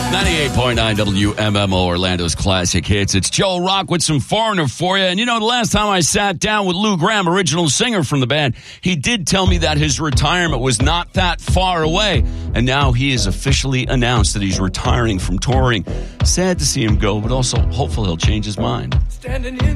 98.9 WMMO, Orlando's classic hits. It's Joe Rock with some Foreigner for you. And you know, the last time I sat down with Lou Gramm, original singer from the band, he did tell me that his retirement was not that far away. And now he has officially announced that he's retiring from touring. Sad to see him go, but also hopefully he'll change his mind. Standing in